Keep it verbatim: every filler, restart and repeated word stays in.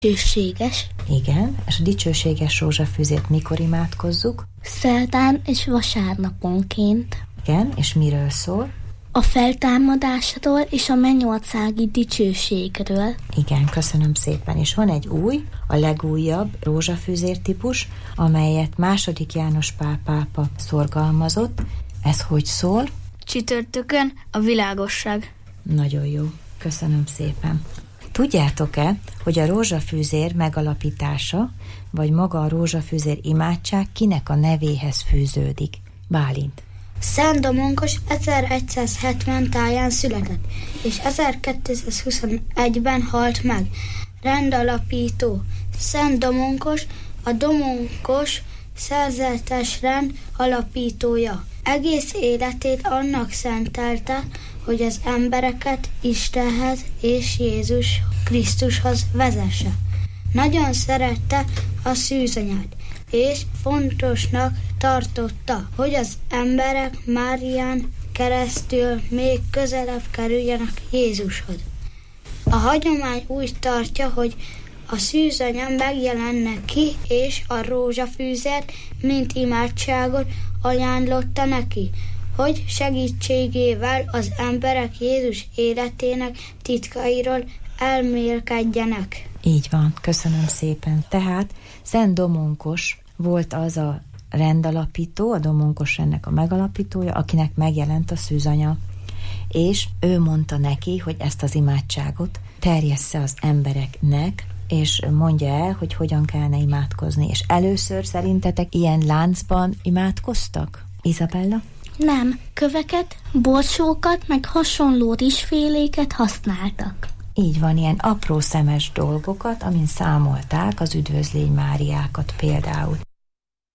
Dicsőséges. Igen, és a dicsőséges rózsafűzért mikor imádkozzuk? Szerdán és vasárnaponként. Igen, és miről szól? A feltámadásról és a mennyországi dicsőségről. Igen, köszönöm szépen. És van egy új, a legújabb rózsafűzér típus, amelyet második János Pál pápa szorgalmazott. Ez hogy szól? Csütörtökön a világosság. Nagyon jó, köszönöm szépen. Tudjátok-e, hogy a rózsafűzér megalapítása, vagy maga a rózsafűzér imádság kinek a nevéhez fűződik? Bálint. Szent Domonkos ezeregyszázhetven táján született, és ezerkétszázhuszonegyben halt meg. Rendalapító. Szent Domonkos a Domonkos szerzetes rend alapítója. Egész életét annak szentelte, hogy az embereket Istenhez és Jézus Krisztushoz vezesse. Nagyon szerette a szűzanyát, és fontosnak tartotta, hogy az emberek Márián keresztül még közelebb kerüljenek Jézushoz. A hagyomány úgy tartja, hogy a szűzanya megjelenne ki, és a rózsafűzert, mint imádságot ajánlotta neki, hogy segítségével az emberek Jézus életének titkairól elmélkedjenek. Így van, köszönöm szépen. Tehát Szent Domonkos volt az a rendalapító, a Domonkos rendnek a megalapítója, akinek megjelent a szűzanya. És ő mondta neki, hogy ezt az imádságot terjessze az embereknek, és mondja el, hogy hogyan kellene imádkozni. És először szerintetek ilyen láncban imádkoztak? Izabella? Nem, köveket, borsókat, meg hasonló rizsféléket használtak. Így van, ilyen apró szemes dolgokat, amin számolták az Üdvözlégy Máriákat például.